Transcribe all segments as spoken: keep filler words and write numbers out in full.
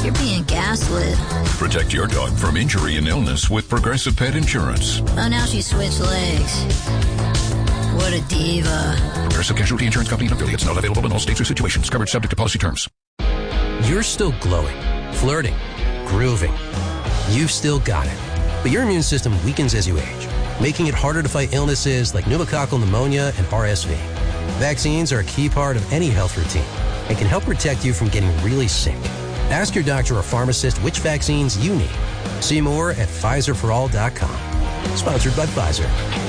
You're being gaslit. Protect your dog from injury and illness with Progressive Pet Insurance. Oh, now she switched legs. What a diva. Progressive Casualty Insurance Company and affiliates. Not available in all states or situations. Coverage subject to policy terms. You're still glowing, flirting, grooving. You've still got it. But your immune system weakens as you age, making it harder to fight illnesses like pneumococcal pneumonia and R S V. Vaccines are a key part of any health routine and can help protect you from getting really sick. Ask your doctor or pharmacist which vaccines you need. See more at Pfizer for all dot com. Sponsored by Pfizer.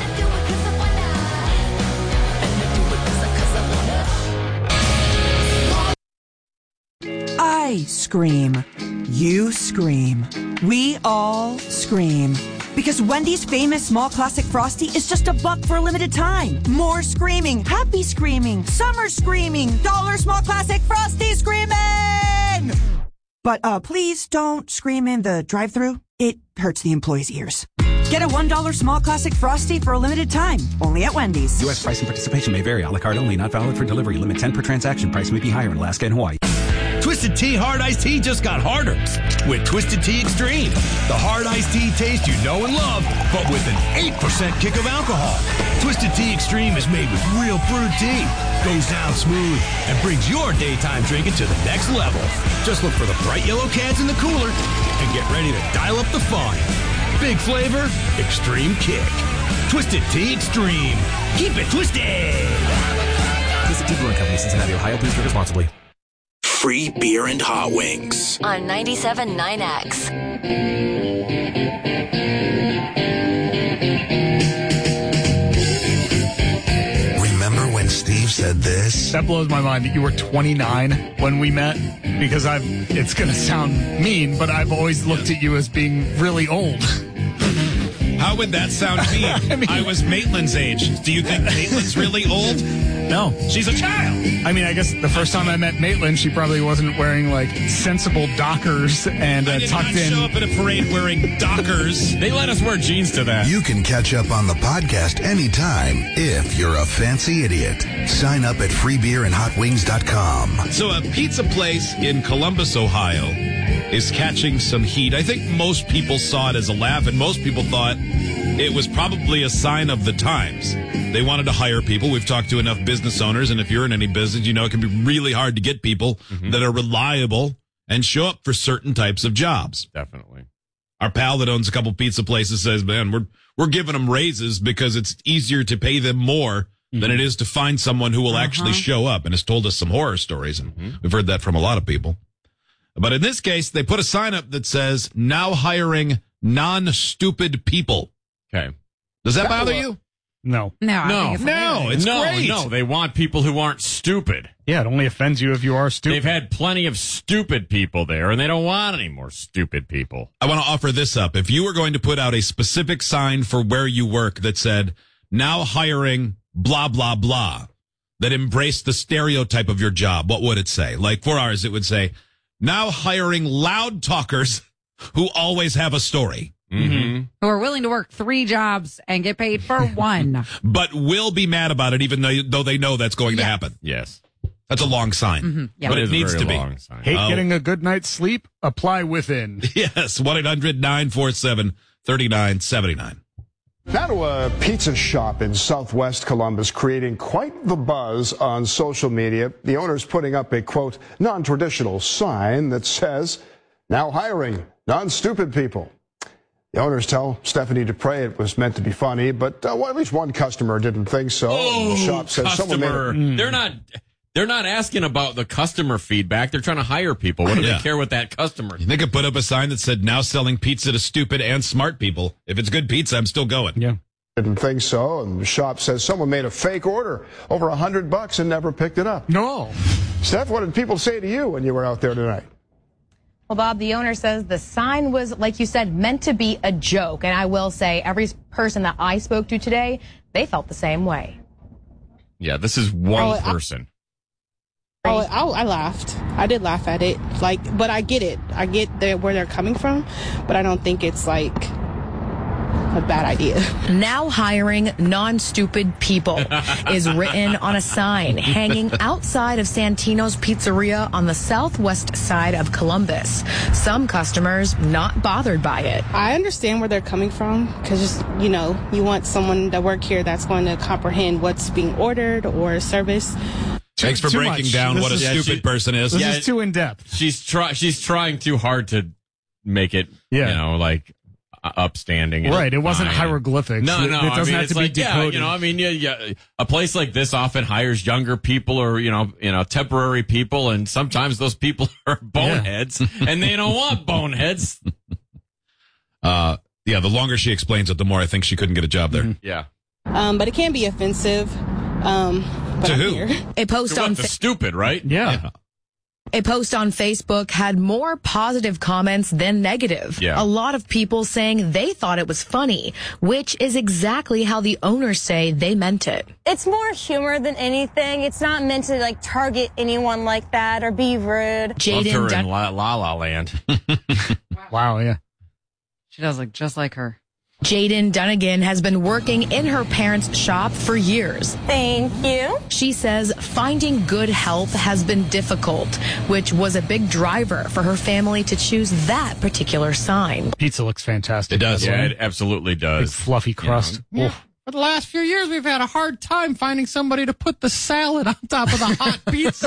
I scream. You scream. We all scream. Because Wendy's famous small classic Frosty is just a buck for a limited time. More screaming, happy screaming, summer screaming, dollar small classic Frosty screaming! But uh, please don't scream in the drive-thru. It hurts the employees' ears. Get a one dollar small classic Frosty for a limited time. Only at Wendy's. U S price and participation may vary. A la carte only. Not valid for delivery. Limit ten per transaction. Price may be higher in Alaska and Hawaii. Twisted Tea Hard Iced Tea just got harder with Twisted Tea Extreme. The hard iced tea taste you know and love, but with an eight percent kick of alcohol. Twisted Tea Extreme is made with real brewed tea, goes down smooth, and brings your daytime drinking to the next level. Just look for the bright yellow cans in the cooler and get ready to dial up the fun. Big flavor, extreme kick. Twisted Tea Extreme. Keep it twisted. Twisted Tea Brewing Company, Cincinnati, Ohio. Please drink responsibly. Free beer and hot wings. On ninety-seven point nine X. Remember when Steve said this? That blows my mind that you were twenty-nine when we met, because I've, it's going to sound mean, but I've always looked at you as being really old. How would that sound mean? I, mean, I was Maitland's age. Do you think Maitland's really old? No. She's a child. I mean, I guess the first time I met Maitland, she probably wasn't wearing, like, sensible Dockers and uh, I did tucked not in. show up at a parade wearing Dockers. They let us wear jeans to that. You can catch up on the podcast anytime if you're a fancy idiot. Sign up at free beer and hot wings dot com. So a pizza place in Columbus, Ohio is catching some heat. I think most people saw it as a laugh, and most people thought it was probably a sign of the times. They wanted to hire people. We've talked to enough business owners, and if you're in any business, you know it can be really hard to get people mm-hmm. that are reliable and show up for certain types of jobs. Definitely. Our pal that owns a couple pizza places says, man, we're we're giving them raises because it's easier to pay them more mm-hmm. than it is to find someone who will uh-huh. actually show up, and has told us some horror stories, and mm-hmm. we've heard that from a lot of people. But in this case, they put a sign up that says, now hiring non-stupid people. Okay. Does that, that bother will, you? No. No. I no. think it's no. It's no, great. No, they want people who aren't stupid. Yeah, it only offends you if you are stupid. They've had plenty of stupid people there, and they don't want any more stupid people. I want to offer this up. If you were going to put out a specific sign for where you work that said, now hiring blah, blah, blah, that embraced the stereotype of your job, what would it say? Like for ours, it would say, now hiring loud talkers who always have a story. Mm-hmm. Who are willing to work three jobs and get paid for one. But will be mad about it even though, though they know that's going yes. to happen. Yes. That's a long sign. Mm-hmm. Yeah. But it, it needs to be. Hate oh. getting a good night's sleep? Apply within. Yes, one eight hundred nine four seven three nine seven nine. Now to a pizza shop in southwest Columbus creating quite the buzz on social media. The owner's putting up a, quote, non-traditional sign that says, now hiring non-stupid people. The owners tell Stephanie Dupre it was meant to be funny, but uh, well, at least one customer didn't think so. Oh, the shop says someone made customer. it. They're not... They're not asking about the customer feedback. They're trying to hire people. What do yeah. they care what that customer? They could put up a sign that said, now selling pizza to stupid and smart people. If it's good pizza, I'm still going. Yeah. Didn't think so, and the shop says someone made a fake order over a hundred bucks and never picked it up. No. Steph, what did people say to you when you were out there tonight? Well, Bob, the owner says the sign was, like you said, meant to be a joke. And I will say every person that I spoke to today, they felt the same way. Yeah, this is one oh, person. I, oh, I, I laughed. I did laugh at it. Like, but I get it. I get the, where they're coming from, but I don't think it's like a bad idea. Now hiring non-stupid people is written on a sign hanging outside of Santino's Pizzeria on the southwest side of Columbus. Some customers not bothered by it. I understand where they're coming from because, just you know, you want someone that work here that's going to comprehend what's being ordered or service. Thanks for Too breaking much. down This what a is- Yeah, stupid she- person is. This Yeah, is too in depth. She's try she's trying too hard to make it, Yeah. you know, like uh, upstanding. and Right. It wasn't fine. hieroglyphics. No, It- no. It doesn't I mean, have it's to be like, decoded. Yeah, you know, I mean, yeah, yeah, a place like this often hires younger people or, you know, you know, temporary people, and sometimes those people are boneheads, and they don't want boneheads. Uh, yeah, the longer she explains it, the more I think she couldn't get a job there. Mm-hmm. Yeah. Um, but it can be offensive. Um, but To I'm who? here. A post To what, on the Fa- stupid, right? yeah. A post on Facebook had more positive comments than negative. Yeah. A lot of people saying they thought it was funny, which is exactly how the owners say they meant it. It's more humor than anything. It's not meant to like target anyone like that or be rude. Loved Jaden her Dun- in La La, La Land. Wow. Yeah. She does look just like her. Jaden Dunnigan has been working in her parents' shop for years. Thank you. She says finding good help has been difficult, which was a big driver for her family to choose that particular sign. Pizza looks fantastic. It does. Yeah, it absolutely Big does. fluffy crust. Yeah. Oof. For the last few years, we've had a hard time finding somebody to put the salad on top of the hot pizza.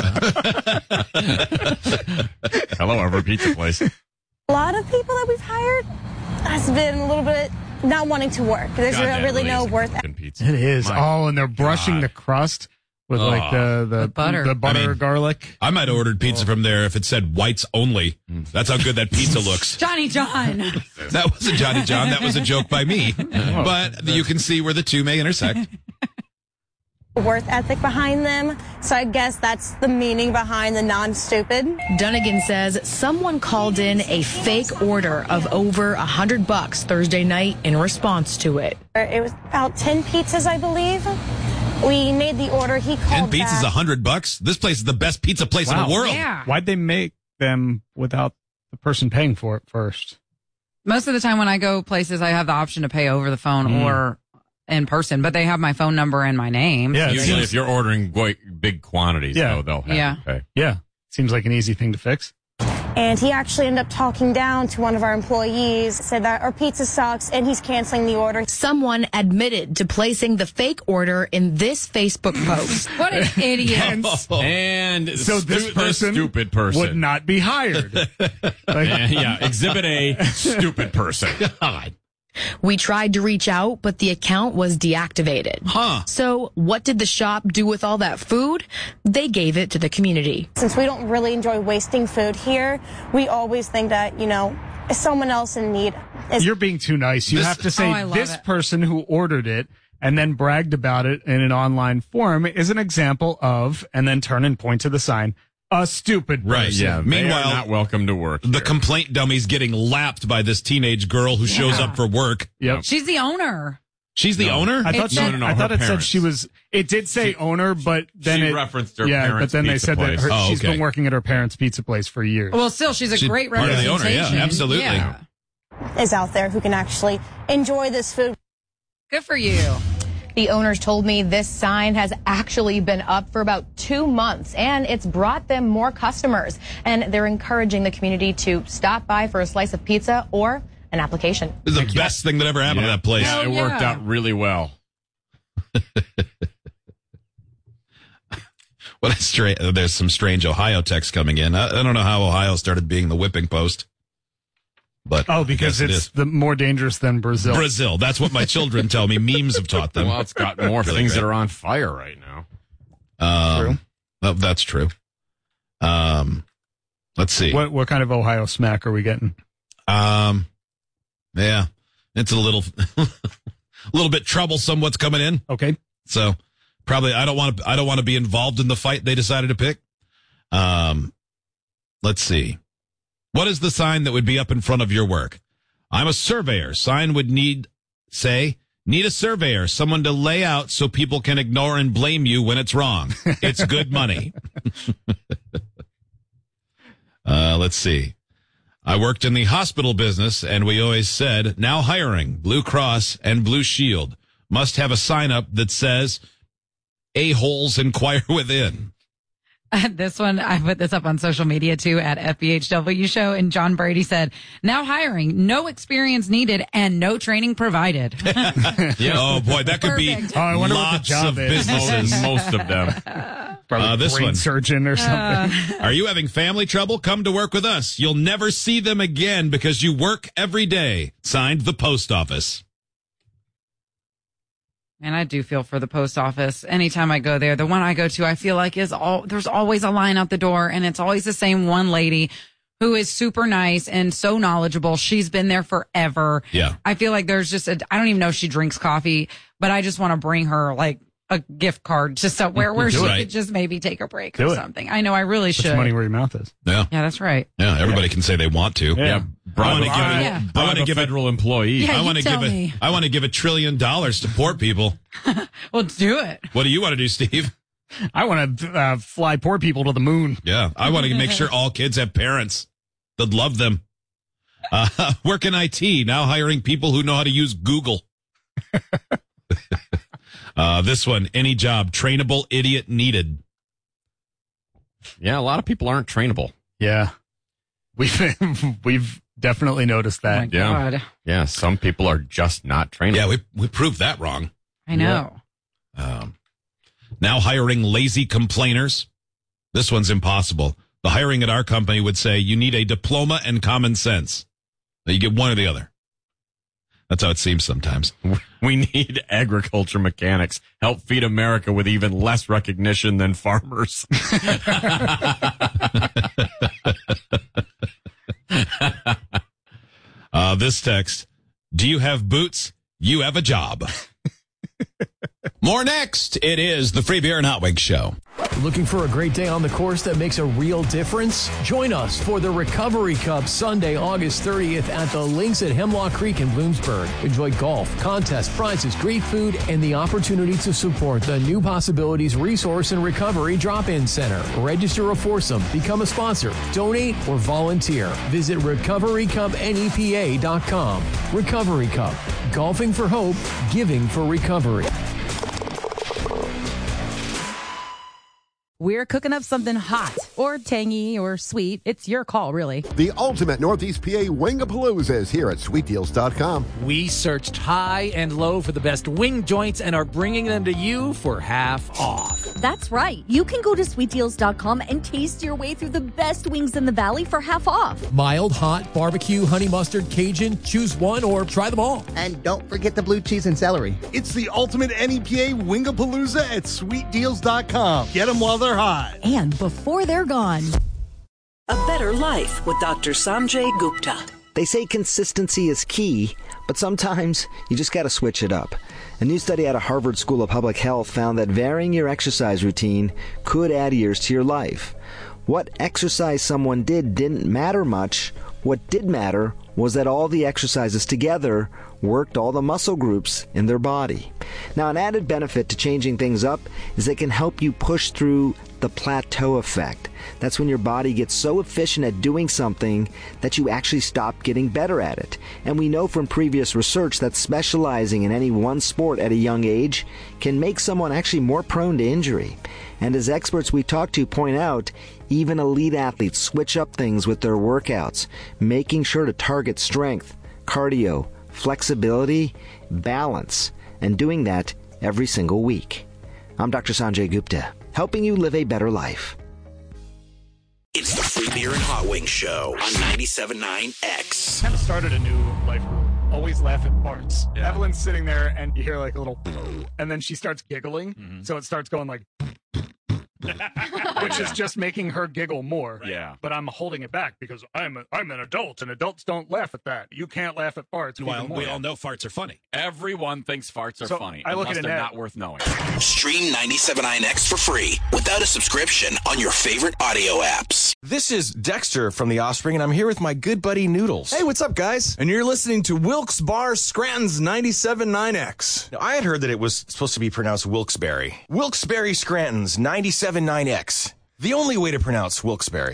Hello, every pizza place. A lot of people that we've hired has been a little bit not wanting to work. There's God, that really really no is a worth. fucking pizza. It is. My oh, and they're brushing God. the crust with like the the, The butter. the butter I mean- garlic. I might have ordered pizza from there if it said whites only. That's how good that pizza looks. Johnny John. That wasn't Johnny John. That was a joke by me. But you can see where the two may intersect. worth ethic behind them. So I guess that's the meaning behind the non-stupid. Dunnigan says someone called in a fake order of over a hundred bucks Thursday night in response to it. It was about ten pizzas, I believe. We made the order. He Ten called pizzas, a back. hundred bucks. This place is the best pizza place in Wow. the world. Yeah. Why'd they make them without the person paying for it first? Most of the time when I go places, I have the option to pay over the phone Mm. or in person, but they have my phone number and my name. Yeah, it Usually, seems- if you're ordering quite big quantities, Yeah. though, they'll have Yeah. to pay. Yeah. Seems like an easy thing to fix. And he actually ended up talking down to one of our employees, said that our pizza sucks, and he's canceling the order. Someone admitted to placing the fake order in this Facebook post. What an idiot. And So this stu- person stupid person would not be hired. Like- yeah, yeah, exhibit A, stupid person. God. We tried to reach out, but the account was deactivated. Huh. So what did the shop do with all that food? They gave it to the community. Since we don't really enjoy wasting food here, we always think that, you know, someone else in need is. You're being too nice. You This- have to say Oh, I love this it. person who ordered it and then bragged about it in an online forum is an example of, and then turn and point to the sign, a stupid person. Right. Yeah, Meanwhile, they are not welcome to work. the here. complaint dummy's getting lapped by this teenage girl who shows Yeah. up for work. Yep. She's the owner. She's the No. owner? I thought, It she, said- No, no, no, I her thought it said parents. she was, it did say owner, but then she it referenced her yeah, parents' but then they pizza said place. that her, Oh, she's okay. been working at her parents' pizza place for years. Well, still, she's a She's great part of the owner, representation. yeah, absolutely. Yeah. is out there who can actually enjoy this food. Good for you. The owners told me this sign has actually been up for about two months and it's brought them more customers. And they're encouraging the community to stop by for a slice of pizza or an application. This is the best thing that ever happened to that place. Yeah, it Hell worked yeah. out really well. What a strange, there's some strange Ohio text coming in. I, I don't know how Ohio started being the whipping post. But Oh, I because guess it it's is. the more dangerous than Brazil. Brazil. That's what my children tell me. Memes have taught them. Well, it's got more Really things great. that are on fire right now. Um, True. oh, that's true. Um, let's see. What what kind of Ohio smack are we getting? Um, yeah, it's a little, a little bit troublesome what's coming in. Okay. So probably I don't want to. I don't want to be involved in the fight they decided to pick. Um, let's see. What is the sign that would be up in front of your work? I'm a surveyor. Sign would need say need a surveyor, someone to lay out so people can ignore and blame you when it's wrong. It's good money. uh, let's see. I worked in the hospital business, and we always said, now hiring Blue Cross and Blue Shield must have a sign up that says, a-holes inquire within. This one, I put this up on social media too at F B H W show, and John Brady said, now hiring, no experience needed and no training provided. Yeah. Oh boy, that could Perfect. be Oh, I wonder what the lots job of is. businesses. Most of them. Probably Uh, this brain one. surgeon or something. Are you having family trouble? Come to work with us. You'll never see them again because you work every day. Signed, the post office. And I do feel for the post office. Anytime I go there, the one I go to, I feel like is all, there's always a line out the door, and it's always the same one lady who is super nice and so knowledgeable. She's been there forever. Yeah. I feel like there's just a, I don't even know if she drinks coffee, but I just want to bring her like a gift card to somewhere where she Right. could just maybe take a break Do or it. something. I know I really Put should. your money where your mouth is. Yeah. Yeah, that's right. Yeah, everybody can say they want to. Yeah. Yeah. I want to Bribe, give it. Yeah. I want to a give it. federal employee. Yeah, I you want to tell give me. it. I want to give a trillion dollars to poor people. Well, do it. What do you want to do, Steve? I want to uh, fly poor people to the moon. Yeah, I want to make sure all kids have parents that love them. Uh, work in I T, now hiring people who know how to use Google. uh, this one, any job, trainable idiot needed. Yeah, a lot of people aren't trainable. Yeah. We've, we've definitely noticed Oh my that. Yeah. God. Yeah, some people are just not trainable. Yeah, we we proved that wrong. I know. Um, now hiring lazy complainers. This one's impossible. The hiring at our company would say you need a diploma and common sense. Now you get one or the other. That's how it seems sometimes. We need agriculture mechanics. Help feed America with even less recognition than farmers. uh, this text, do you have boots? You have a job. More next. It is the Free Beer and Hot Wings Show. Looking for a great day on the course that makes a real difference? Join us for the Recovery Cup Sunday, August thirtieth at the Links at Hemlock Creek in Bloomsburg. Enjoy golf, contests, prizes, great food, and the opportunity to support the New Possibilities Resource and Recovery Drop-In Center. Register a foursome, become a sponsor, donate, or volunteer. Visit recovery cup nepa dot com. Recovery Cup. Golfing for hope, giving for recovery. We're cooking up something hot or tangy or sweet. It's your call, really. The ultimate Northeast P A Wingapalooza is here at sweet deals dot com. We searched high and low for the best wing joints and are bringing them to you for half off. That's right. You can go to sweet deals dot com and taste your way through the best wings in the valley for half off. Mild, hot, barbecue, honey mustard, Cajun. Choose one or try them all. And don't forget the blue cheese and celery. It's the ultimate N E P A Wingapalooza at sweet deals dot com. Get them while they're hot. And before they're gone. A Better Life with Doctor Sanjay Gupta. They say consistency is key, but sometimes you just got to switch it up. A new study out of Harvard School of Public Health found that varying your exercise routine could add years to your life. What exercise someone did didn't matter much. What did matter was that all the exercises together worked all the muscle groups in their body. Now, an added benefit to changing things up is they can help you push through the plateau effect. That's when your body gets so efficient at doing something that you actually stop getting better at it. And we know from previous research that specializing in any one sport at a young age can make someone actually more prone to injury. And as experts we talk to point out, even elite athletes switch up things with their workouts, making sure to target strength, cardio, flexibility, balance, and doing that every single week. I'm Doctor Sanjay Gupta, helping you live a better life. It's the Free Beer and Hot Wings Show on ninety-seven point nine X. Kind of started a new life rule. Always laugh at farts. Yeah. Evelyn's sitting there and you hear like a little, and then she starts giggling. Mm-hmm. So it starts going like, which is just making her giggle more. Yeah. But I'm holding it back because I'm a, I'm an adult and adults don't laugh at that. You can't laugh at farts. Well, we all know farts are funny. Everyone thinks farts are so funny. I look at they're it not worth knowing. Stream ninety-seven point nine X for free without a subscription on your favorite audio apps. This is Dexter from The Offspring, and I'm here with my good buddy Noodles. Hey, what's up, guys? And you're listening to Wilkes Bar Scranton's ninety-seven point nine X. Now, I had heard that it was supposed to be pronounced Wilkes-Barre. Wilkes-Barre Scranton's ninety-seven point nine X. The only way to pronounce Wilkes-Barre.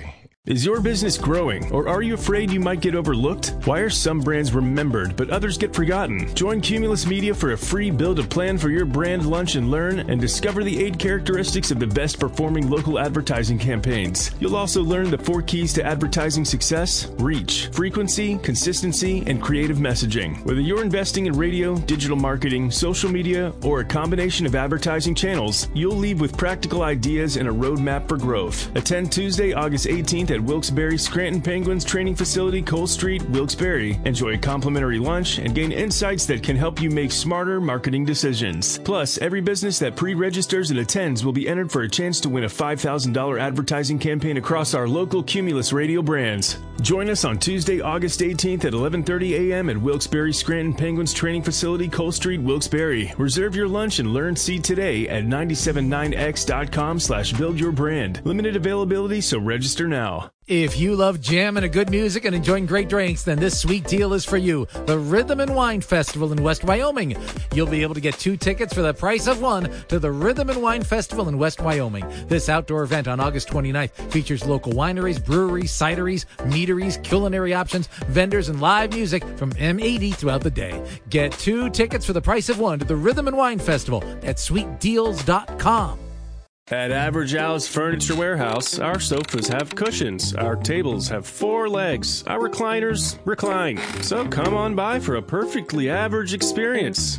Is your business growing, or are you afraid you might get overlooked? Why are some brands remembered, but others get forgotten? Join Cumulus Media for a free build a plan for your brand lunch and learn, and discover the eight characteristics of the best performing local advertising campaigns. You'll also learn the four keys to advertising success: reach, frequency, consistency, and creative messaging. Whether you're investing in radio, digital marketing, social media, or a combination of advertising channels, you'll leave with practical ideas and a roadmap for growth. Attend Tuesday, August eighteenth at Wilkes-Barre Scranton Penguins Training Facility, Cole Street, Wilkes-Barre. Enjoy a complimentary lunch and gain insights that can help you make smarter marketing decisions. Plus, every business that pre-registers and attends will be entered for a chance to win a five thousand dollars advertising campaign across our local Cumulus radio brands. Join us on Tuesday, August eighteenth at eleven thirty a.m. at Wilkes-Barre Scranton Penguins Training Facility, Cole Street, Wilkes-Barre. Reserve your lunch and learn seat today at nine seven nine x dot com slash build your brand. Limited availability, so register now. If you love jam and a good music and enjoying great drinks, then this sweet deal is for you. The Rhythm and Wine Festival in West Wyoming. You'll be able to get two tickets for the price of one to the Rhythm and Wine Festival in West Wyoming. This outdoor event on August twenty-ninth features local wineries, breweries, cideries, meaderies, culinary options, vendors, and live music from M eighty throughout the day. Get two tickets for the price of one to the Rhythm and Wine Festival at sweet deals dot com. At Average Al's Furniture Warehouse, our sofas have cushions, our tables have four legs, our recliners recline. So come on by for a perfectly average experience.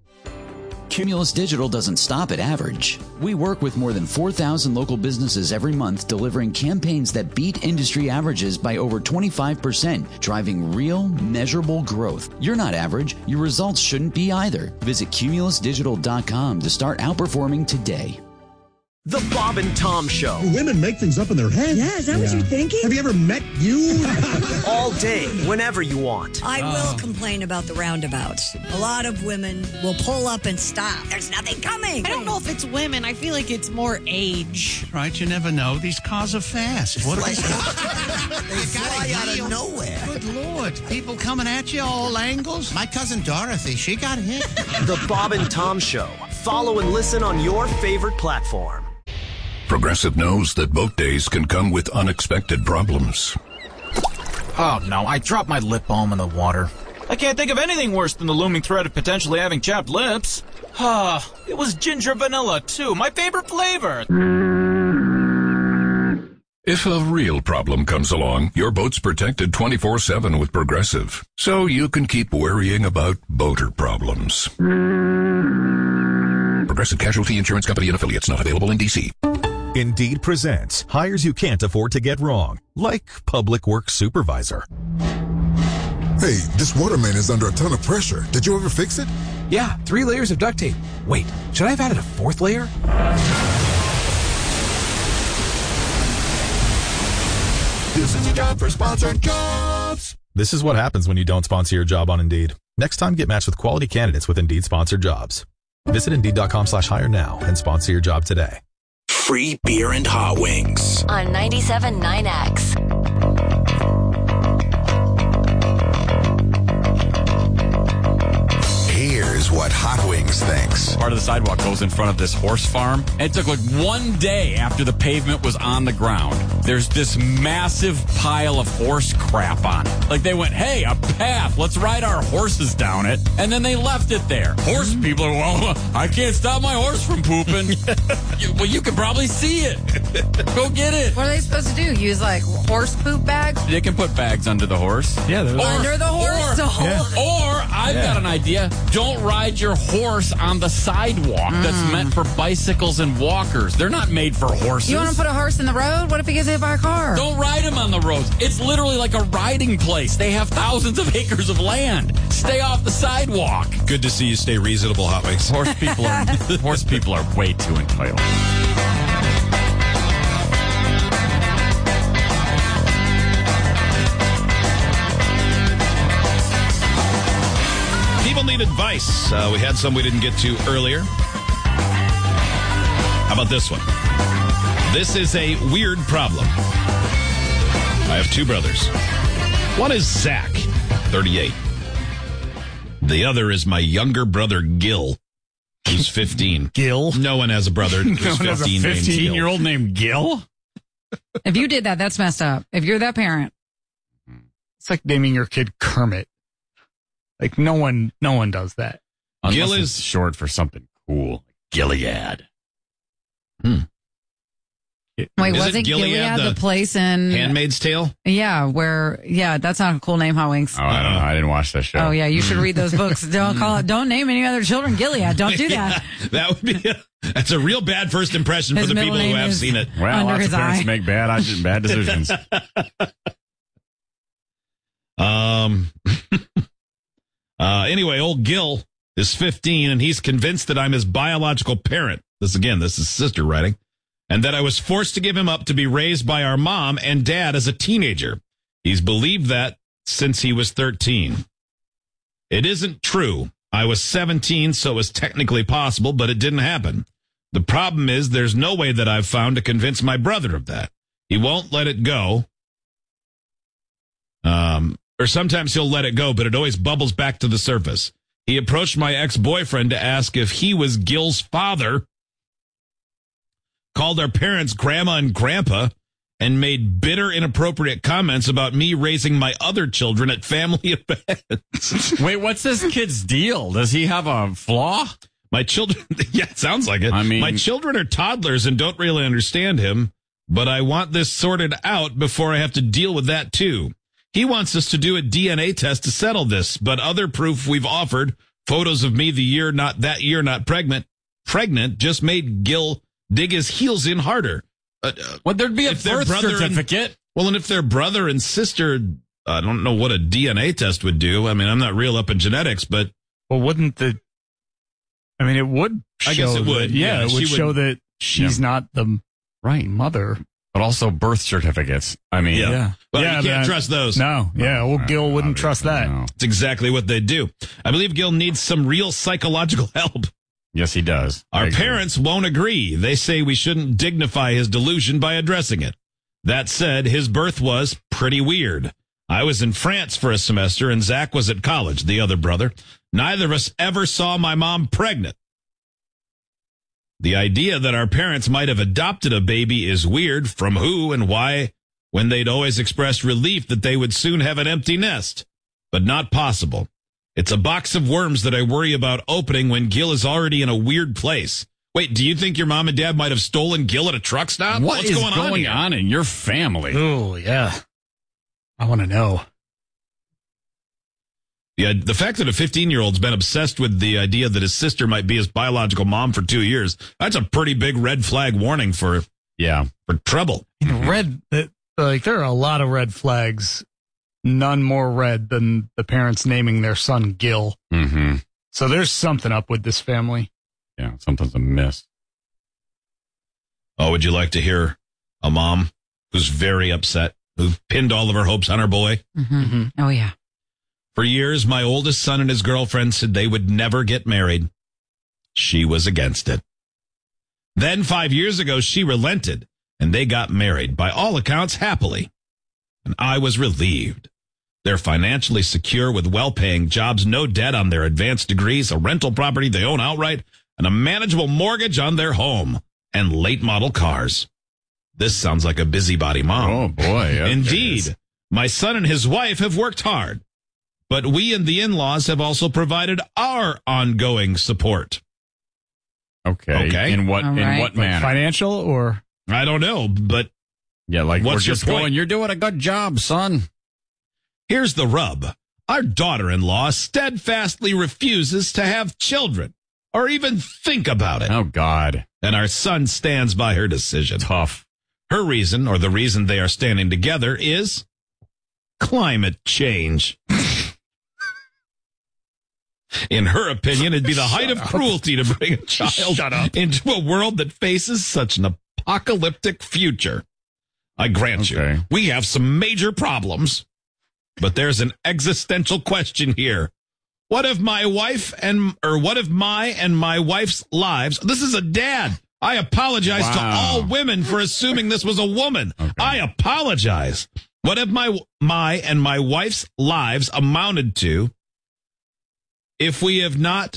Cumulus Digital doesn't stop at average. We work with more than four thousand local businesses every month, delivering campaigns that beat industry averages by over twenty-five percent, driving real, measurable growth. You're not average. Your results shouldn't be either. Visit cumulus digital dot com to start outperforming today. The Bob and Tom Show. Women make things up in their heads. Yeah, is that yeah. what you're thinking? Have you ever met you? All day, whenever you want. I oh. will complain about the roundabouts. A lot of women will pull up and stop. There's nothing coming. I don't know if it's women. I feel like it's more age. Right, you never know. These cars are fast. What like, they fly out of nowhere. Good Lord. People coming at you all angles. My cousin Dorothy, she got hit. The Bob and Tom Show. Follow and listen on your favorite platform. Progressive knows that boat days can come with unexpected problems. Oh, no, I dropped my lip balm in the water. I can't think of anything worse than the looming threat of potentially having chapped lips. Ah, it was ginger vanilla, too, my favorite flavor. If a real problem comes along, your boat's protected twenty-four seven with Progressive, so you can keep worrying about boater problems. Progressive Casualty Insurance Company and Affiliates, not available in D C. Indeed presents hires you can't afford to get wrong, like public works supervisor. Hey, this water main is under a ton of pressure. Did you ever fix it? Yeah, three layers of duct tape. Wait, should I have added a fourth layer? This is a job for sponsored jobs. This is what happens when you don't sponsor your job on Indeed. Next time, get matched with quality candidates with Indeed sponsored jobs. Visit Indeed.com slash hire now and sponsor your job today. Free beer and hot wings on ninety-seven point nine X. Here's what Hot Wings thinks. Part of the sidewalk goes in front of this horse farm. And it took like one day after the pavement was on the ground. There's this massive pile of horse crap on it. Like they went, hey, a path. Let's ride our horses down it. And then they left it there. Horse people are, well, I can't stop my horse from pooping. you, well, you can probably see it. Go get it. What are they supposed to do? Use like horse poop bags? They can put bags under the horse. Yeah. Or, under the horse? Or, yeah. or I've yeah. got an idea. Don't ride your horse on the sidewalk mm. that's meant for bicycles and walkers. They're not made for horses. You want to put a horse in the road? What if he gets hit by a car? Don't ride him on the roads. It's literally like a riding place. They have thousands of acres of land. Stay off the sidewalk. Good to see you stay reasonable, Hot Wings. Horse people are horse people are way too entitled. People need advice. Uh, we had some we didn't get to earlier. How about this one? This is a weird problem. I have two brothers. One is Zach, thirty-eight. The other is my younger brother, Gil, who's fifteen. Gil? No one has a brother who's no one fifteen. Has a fifteen-year-old named Gil? If you did that, that's messed up. If you're that parent. It's like naming your kid Kermit. Like no one, no one does that. Unless Gil it's is short for something cool. Gilead. Hmm. Wait, Is was it it Gilead, Gilead, the, the place in Handmaid's Tale? Yeah, where yeah, that's not a cool name, huh, Winks? Oh, I don't know. I didn't watch that show. Oh yeah, you should read those books. Don't call it. Don't name any other children Gilead. Don't do that. Yeah, that would be a, that's a real bad first impression His for the middle people who name have is seen it. Well, under lots his of parents eye. make bad bad decisions. um. uh. Anyway, old Gil is fifteen, and he's convinced that I'm his biological parent. This again, this is sister writing. And that I was forced to give him up to be raised by our mom and dad as a teenager. He's believed that since he was thirteen. It isn't true. I was seventeen, so it was technically possible, but it didn't happen. The problem is there's no way that I've found to convince my brother of that. He won't let it go. Um, or sometimes he'll let it go, but it always bubbles back to the surface. He approached my ex-boyfriend to ask if he was Gil's father, called our parents grandma and grandpa, and made bitter, inappropriate comments about me raising my other children at family events. Wait, what's this kid's deal? Does he have a flaw? My children, yeah, it sounds like it. I mean, my children are toddlers and don't really understand him, but I want this sorted out before I have to deal with that too. He wants us to do a D N A test to settle this, but other proof we've offered, photos of me the year not that year not pregnant, pregnant, just made Gil dig his heels in harder. Uh, well, there'd be a birth certificate. And, well, and if their brother and sister, I don't know what a D N A test would do. I mean, I'm not real up in genetics, but well, wouldn't the? I mean, it would. Show I guess it would. That, yeah, yeah, it would show would, that she's yeah. not the right mother. But also birth certificates. I mean, yeah. yeah. Well, yeah, you can't that, trust those. No, yeah. Well, Gil wouldn't trust that. No. It's exactly what they do. I believe Gil needs some real psychological help. Yes, he does. Our parents won't agree. They say we shouldn't dignify his delusion by addressing it. That said, his birth was pretty weird. I was in France for a semester, and Zach was at college, the other brother. Neither of us ever saw my mom pregnant. The idea that our parents might have adopted a baby is weird. From who and why, when they'd always expressed relief that they would soon have an empty nest. But not possible. It's a box of worms that I worry about opening when Gil is already in a weird place. Wait, do you think your mom and dad might have stolen Gil at a truck stop? What What's is going, going on, on in your family? Oh, yeah. I want to know. Yeah, the fact that a fifteen-year-old's been obsessed with the idea that his sister might be his biological mom for two years, that's a pretty big red flag warning for, yeah, for trouble. Mm-hmm. Red, like, there are a lot of red flags. None more red than the parents naming their son Gil. Mm-hmm. So there's something up with this family. Yeah, something's amiss. Oh, would you like to hear a mom who's very upset, who pinned all of her hopes on her boy? Mm-hmm. Mm-hmm. Oh, yeah. For years, my oldest son and his girlfriend said they would never get married. She was against it. Then five years ago, she relented, and they got married, by all accounts, happily. And I was relieved. They're financially secure with well-paying jobs, no debt on their advanced degrees, a rental property they own outright, and a manageable mortgage on their home, and late-model cars. This sounds like a busybody mom. Oh, boy. Yeah, indeed. My son and his wife have worked hard, but we and the in-laws have also provided our ongoing support. Okay. Okay. In what, All in right. what manner? Financial or? I don't know, but yeah, like what's we're your just point? going, you're doing a good job, son. Here's the rub. Our daughter-in-law steadfastly refuses to have children or even think about it. Oh, God. And our son stands by her decision. Tough. Her reason, or the reason they are standing together, is climate change. In her opinion, it'd be the height of cruelty to bring a child into a world that faces such an apocalyptic future. I grant Okay. you, we have some major problems, but there's an existential question here. What if my wife and, or what if my and my wife's lives, this is a dad. I apologize Wow. to all women for assuming this was a woman. Okay. I apologize. What if my, my and my wife's lives amounted to if we have not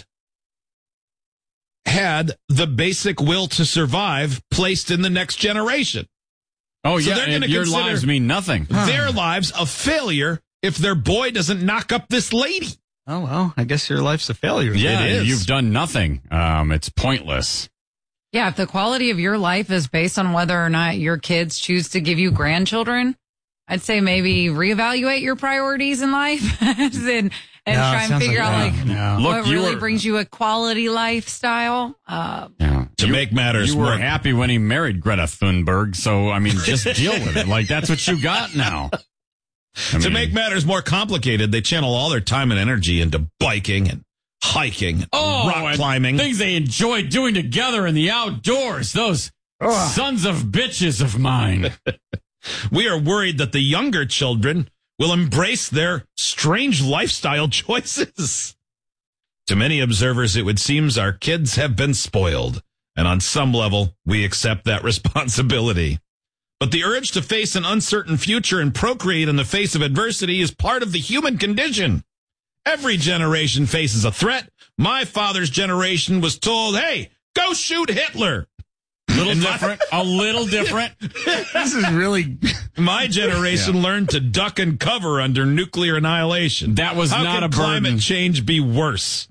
had the basic will to survive placed in the next generation? Oh, So yeah, they're gonna your consider lives mean nothing. their lives a failure if their boy doesn't knock up this lady. Oh, well, I guess your life's a failure. Yeah, It is. you've done nothing. Um, it's pointless. Yeah, if the quality of your life is based on whether or not your kids choose to give you grandchildren, I'd say maybe reevaluate your priorities in life and, and No, try it and sounds figure like- out like no. Look, what you really were- brings you a quality lifestyle. Uh, Yeah. To You- make matters you were more- happy when he married Greta Thunberg, so I mean, just deal with it. Like that's what you got now. I to mean- make matters more complicated, they channel all their time and energy into biking and hiking, and Oh, rock and climbing. things they enjoy doing together in the outdoors. Those sons of bitches of mine. We are worried that the younger children will embrace their strange lifestyle choices. To many observers, it would seem our kids have been spoiled, and on some level, we accept that responsibility. But the urge to face an uncertain future and procreate in the face of adversity is part of the human condition. Every generation faces a threat. My father's generation was told, hey, go shoot Hitler. Little different, a little different. This is really. My generation Yeah. learned to duck and cover under nuclear annihilation. That was How not can a climate burden. change be worse?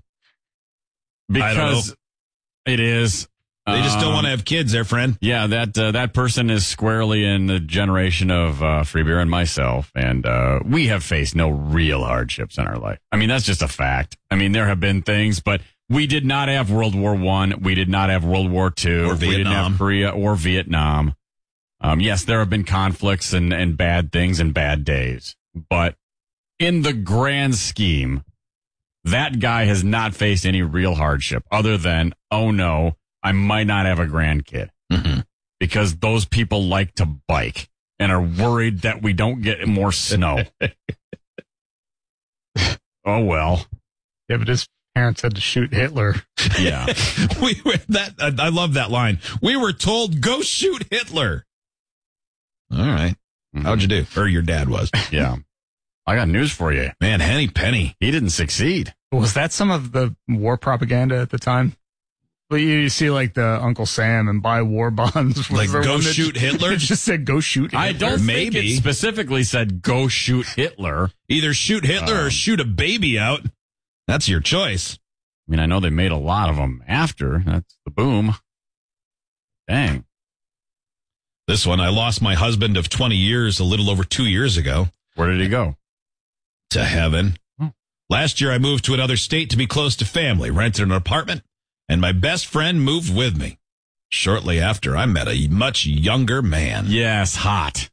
I don't Because know. it is. They just don't Um, want to have kids, their friend. Yeah, that uh, that person is squarely in the generation of uh, Free Beer and myself, and uh, we have faced no real hardships in our life. I mean, that's just a fact. I mean, there have been things, but we did not have World War One. We did not have World War Two. Or We didn't Vietnam. have Korea or Vietnam. Um, yes, there have been conflicts and, and bad things and bad days, but in the grand scheme, that guy has not faced any real hardship other than, oh no, I might not have a grandkid. Mm-hmm. Because those people like to bike and are worried that we don't get more snow. Oh, well. Yeah, but his parents had to shoot Hitler. Yeah. we were that. I I love that line. We were told, go shoot Hitler. All right. How'd you do? Or your dad was. Yeah. I got news for you. Man, Henny Penny. He didn't succeed. Was that some of the war propaganda at the time? But you, you see, like the Uncle Sam and buy war bonds. Was Like, there go one that shoot just- Hitler? It just said go shoot Hitler. I don't Maybe. think it specifically said go shoot Hitler. Either shoot Hitler Um, or shoot a baby out. That's your choice. I mean, I know they made a lot of them after. That's the boom. Dang. This one, I lost my husband of twenty years a little over two years ago. Where did he go? To heaven. Oh. Last year, I moved to another state to be close to family, rented an apartment, and my best friend moved with me. Shortly after, I met a much younger man. Yes, hot.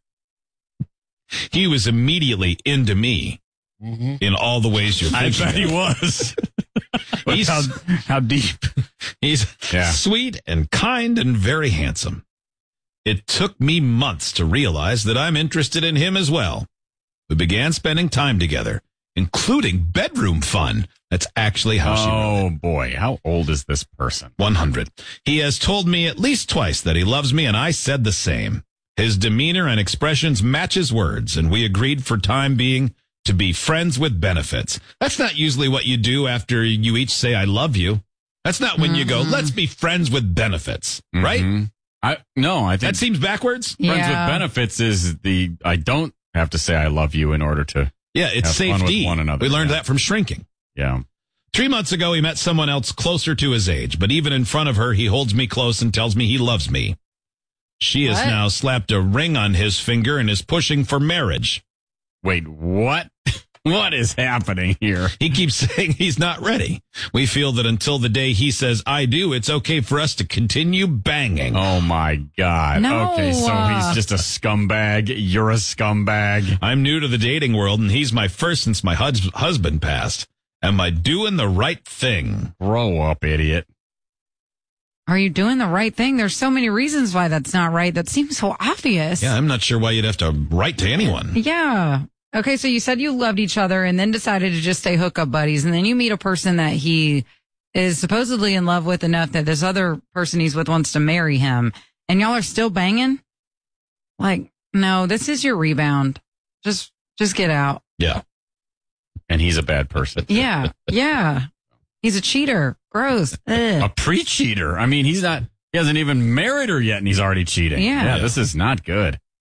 He was immediately into me in all the ways you're I thinking. bet he of. was. He's, how, how deep? he's Yeah. sweet and kind and very handsome. It took me months to realize that I'm interested in him as well. We began spending time together, including bedroom fun. That's actually how she wrote Oh, it. boy. How old is this person? one hundred. He has told me at least twice that he loves me, and I said the same. His demeanor and expressions match his words, and we agreed for time being to be friends with benefits. That's not usually what you do after you each say, I love you. That's not when you go, let's be friends with benefits, right? Mhm. I No, I think That seems backwards. friends Yeah. with benefits is the, I don't have to say I love you in order to, Yeah, it's Have fun with safety. one another, We learned yeah. that from shrinking. yeah. Three months ago, he met someone else closer to his age, but even in front of her, he holds me close and tells me he loves me. She has What? now slapped a ring on his finger and is pushing for marriage. Wait, what? What is happening here? He keeps saying he's not ready. We feel that until the day he says, I do, it's okay for us to continue banging. Oh, my God. No, Okay, so uh, he's just a scumbag. You're a scumbag. I'm new to the dating world, and he's my first since my hus- husband passed. Am I doing the right thing? Grow up, idiot. Are you doing the right thing? There's so many reasons why that's not right. That seems so obvious. Yeah, I'm not sure why you'd have to write to anyone. Yeah. Okay, so you said you loved each other and then decided to just stay hookup buddies, and then you meet a person that he is supposedly in love with enough that this other person he's with wants to marry him, and y'all are still banging? Like, no, this is your rebound. Just, just get out. Yeah. And he's a bad person. Yeah, yeah. He's a cheater. Gross. Ugh. A pre-cheater. I mean, he's not, he hasn't even married her yet and he's already cheating. Yeah. Yeah, this is not good.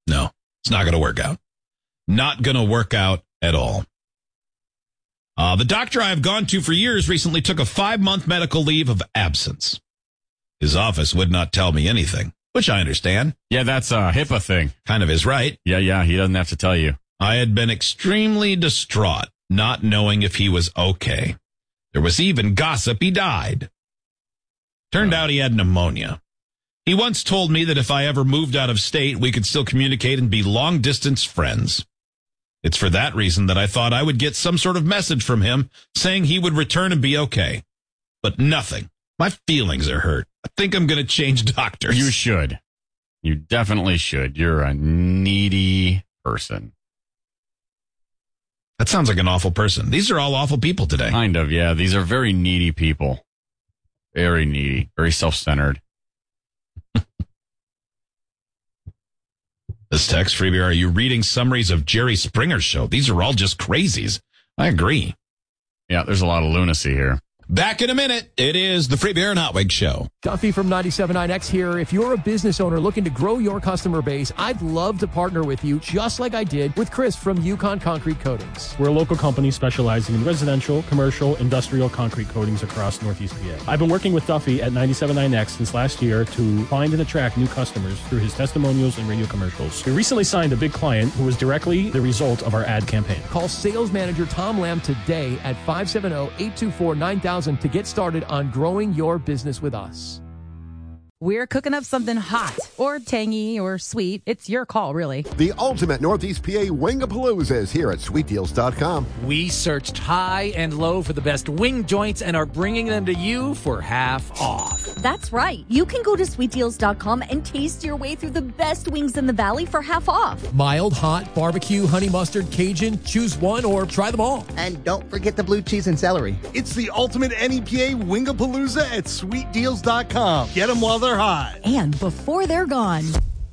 No, it's not going to work out. Not going to work out at all. Uh, the doctor I've gone to for years recently took a five-month medical leave of absence. His office would not tell me anything, which I understand. Yeah, that's a HIPAA thing. Kind of is right. Yeah, yeah, he doesn't have to tell you. I had been extremely distraught, not knowing if he was okay. There was even gossip he died. Turned out he had pneumonia. He once told me that if I ever moved out of state, we could still communicate and be long-distance friends. It's for that reason that I thought I would get some sort of message from him saying he would return and be okay. But nothing. My feelings are hurt. I think I'm going to change doctors. You should. You definitely should. You're a needy person. That sounds like an awful person. These are all awful people today. Kind of, yeah. These are very needy people. Very needy. Very self-centered. This text, Freebie, are you reading summaries of Jerry Springer's show? These are all just crazies. I agree. Yeah, there's a lot of lunacy here. Back in a minute. It is the Free Beer and Hot Wig Show. Duffy from ninety-seven point nine X here. If you're a business owner looking to grow your customer base, I'd love to partner with you, just like I did with Chris from Yukon Concrete Coatings. We're a local company specializing in residential, commercial, industrial concrete coatings across Northeast P A. I've been working with Duffy at ninety-seven point nine X since last year to find and attract new customers through his testimonials and radio commercials. We recently signed a big client who was directly the result of our ad campaign. Call sales manager Tom Lamb today at five seven zero, eight two four, nine thousand to get started on growing your business with us. We're cooking up something hot or tangy or sweet. It's your call, really. The ultimate Northeast P A Wingapalooza is here at sweet deals dot com. We searched high and low for the best wing joints and are bringing them to you for half off. That's right. You can go to sweet deals dot com and taste your way through the best wings in the valley for half off. Mild, hot, barbecue, honey mustard, Cajun. Choose one or try them all. And don't forget the blue cheese and celery. It's the ultimate N E P A Wingapalooza at sweet deals dot com. Get them while they're hot. And before they're gone.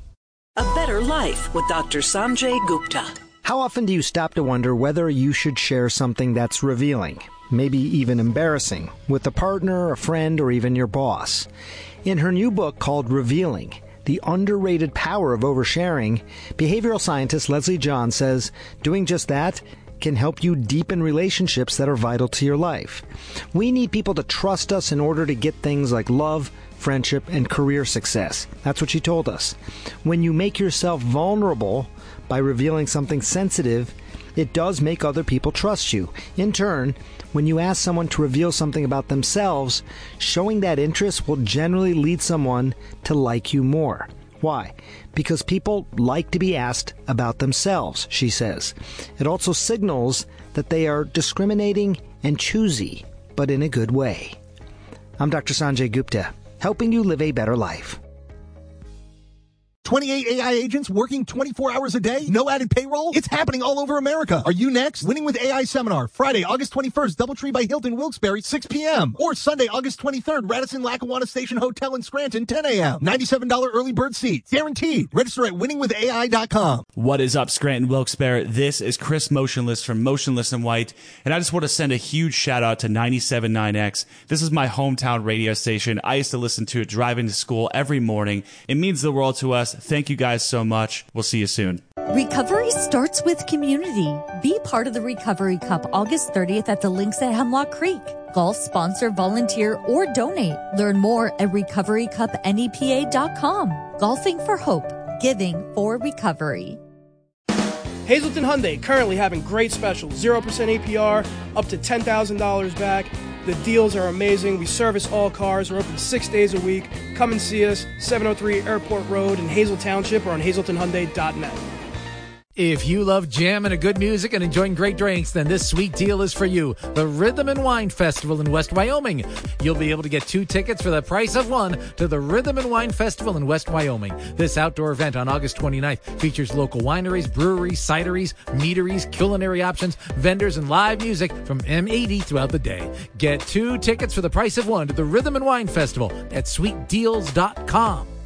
A better life with Doctor Sanjay Gupta. How often do you stop to wonder whether you should share something that's revealing, maybe even embarrassing, with a partner, a friend, or even your boss? In her new book called Revealing, The Underrated Power of Oversharing, behavioral scientist Leslie John says doing just that can help you deepen relationships that are vital to your life. We need people to trust us in order to get things like love, friendship, and career success. That's what she told us. When you make yourself vulnerable by revealing something sensitive, it does make other people trust you. In turn, when you ask someone to reveal something about themselves, showing that interest will generally lead someone to like you more. Why? Because people like to be asked about themselves, she says. It also signals that they are discriminating and choosy, but in a good way. I'm Doctor Sanjay Gupta, helping you live a better life. twenty-eight A I agents working twenty-four hours a day? No added payroll? It's happening all over America. Are you next? Winning with A I Seminar, Friday, August twenty-first, Doubletree by Hilton, Wilkes-Barre, six p.m. Or Sunday, August twenty-third, Radisson Lackawanna Station Hotel in Scranton, ten a.m. ninety-seven dollars early bird seats. Guaranteed. Register at winning with A I dot com. What is up, Scranton, Wilkes-Barre? This is Chris Motionless from Motionless and White, and I just want to send a huge shout out to ninety-seven point nine X. This is my hometown radio station. I used to listen to it driving to school every morning. It means the world to us. Thank you guys so much. We'll see you soon. Recovery starts with community. Be part of the Recovery Cup August thirtieth at the links at Hemlock Creek. Golf, sponsor, volunteer, or donate. Learn more at recovery cup N E P A dot com. Golfing for hope. Giving for recovery. Hazleton Hyundai currently having great specials. zero percent A P R, up to ten thousand dollars back. The deals are amazing. We service all cars. We're open six days a week. Come and see us, seven oh three Airport Road in Hazel Township or on hazleton hyundai dot net. If you love jamming and good music and enjoying great drinks, then this sweet deal is for you. The Rhythm and Wine Festival in West Wyoming. You'll be able to get two tickets for the price of one to the Rhythm and Wine Festival in West Wyoming. This outdoor event on August twenty-ninth features local wineries, breweries, cideries, meaderies, culinary options, vendors, and live music from M eighty throughout the day. Get two tickets for the price of one to the Rhythm and Wine Festival at sweet deals dot com.